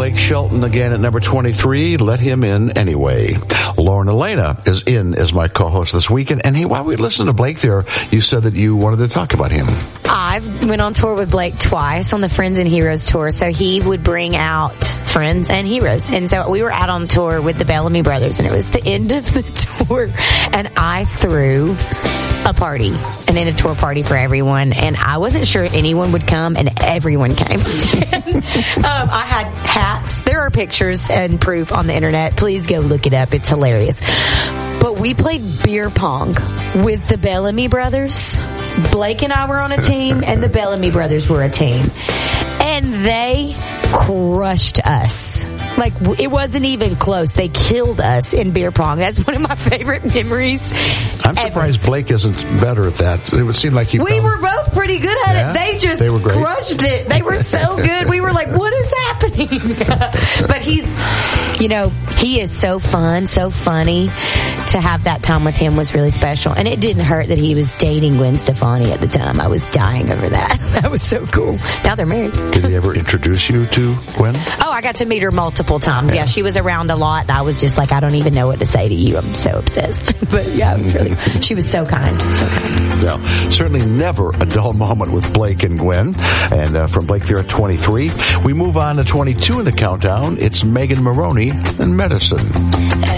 Blake Shelton again at number 23. Let Him In Anyway. Lauren Elena is in as my co-host this weekend. And hey, while we listen to Blake there, you said that you wanted to talk about him. I went on tour with Blake twice on the Friends and Heroes tour. So he would bring out friends and heroes. And so we were out on tour with the Bellamy Brothers, and it was the end of the tour. And I threw a party, an end of tour party for everyone, and I wasn't sure anyone would come, and everyone came. I had hats. There are pictures and proof on the internet. Please go look it up. It's hilarious. But we played beer pong with the Bellamy Brothers. Blake and I were on a team, and the Bellamy Brothers were a team. And they crushed us. Like, it wasn't even close. They killed us in beer pong. That's one of my favorite memories. I'm surprised Blake isn't better at that. It would seem like we were both pretty good at it. They were great. Crushed it. They were so good. We were like, what is happening? But he is so fun, so funny. To have that time with him was really special. And it didn't hurt that he was dating Gwen Stefani at the time. I was dying over that. That was so cool. Now they're married. Did he ever introduce you to Gwen? Oh, I got to meet her multiple times. Yeah, she was around a lot. And I was just like, I don't even know what to say to you. I'm so obsessed. But yeah, it was really, she was so kind. So kind. Yeah, certainly never a dull moment with Blake and Gwen. And from Blake there at 23, we move on to 22 in the countdown. It's Megan Maroney and Medicine.